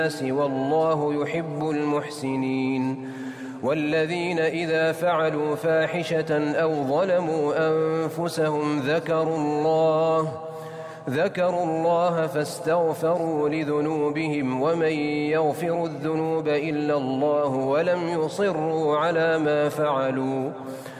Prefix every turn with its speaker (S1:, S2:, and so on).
S1: والله يحب المحسنين. والذين إذا فعلوا فاحشة أو ظلموا أنفسهم ذكروا الله فاستغفروا لذنوبهم ومن يغفر الذنوب إلا الله ولم يصروا على ما فعلوا